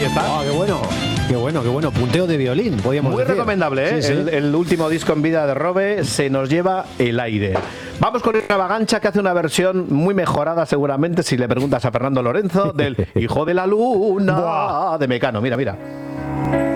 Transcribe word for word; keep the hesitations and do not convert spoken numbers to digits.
está. Ah, qué bueno, qué bueno, qué bueno. Punteo de violín, podríamos Muy decir. recomendable, ¿eh? Sí, sí. El, el último disco en vida de Robe, Se nos lleva el aire. Vamos con Extravagancha, que hace una versión muy mejorada seguramente, si le preguntas a Fernando Lorenzo, del Hijo de la Luna de Mecano. Mira, mira.